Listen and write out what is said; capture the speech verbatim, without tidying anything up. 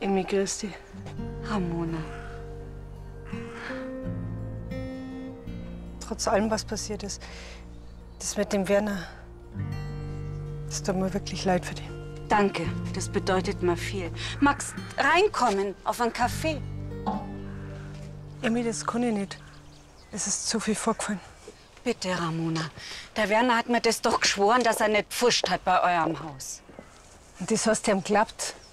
Emmy, grüß dich. Ramona. Trotz allem, was passiert ist, das mit dem Werner, das tut mir wirklich leid für dich. Danke, das bedeutet mir viel. Magst reinkommen auf einen Kaffee? Emmy, das kann ich nicht. Es ist zu viel vorgefallen. Bitte, Ramona. Der Werner hat mir das doch geschworen, dass er nicht pfuscht hat bei eurem Haus. Und das hast du ihm geglaubt?